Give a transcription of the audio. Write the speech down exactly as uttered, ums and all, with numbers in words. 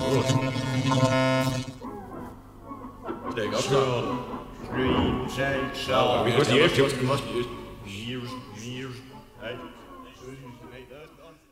Det er godt klart. Dreams and songs. Vi kan godt hjælpe til, vi kan også Years, years, hey.